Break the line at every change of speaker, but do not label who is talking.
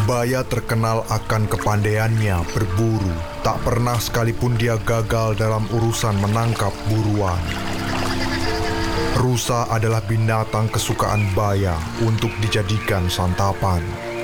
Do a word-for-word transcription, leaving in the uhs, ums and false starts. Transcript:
Baya terkenal akan kepandaiannya berburu. Tak pernah sekalipun dia gagal dalam urusan menangkap buruan. Rusa adalah binatang kesukaan Baya untuk dijadikan santapan.